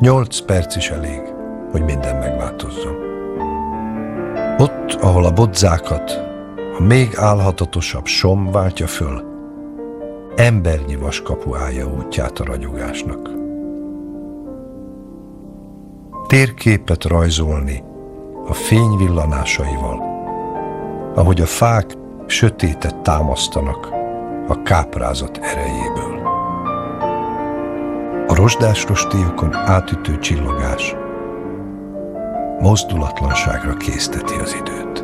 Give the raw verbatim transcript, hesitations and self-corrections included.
Nyolc perc is elég, hogy minden megváltozzon. Ott, ahol a bodzákat a még álhatatosabb som váltja föl, embernyi vaskapu állja útját a ragyogásnak. Térképet rajzolni a fény villanásaival, ahogy a fák sötétet támasztanak a káprázat erejéből. A rozsdás rostélyokon átütő csillogás mozdulatlanságra készteti az időt.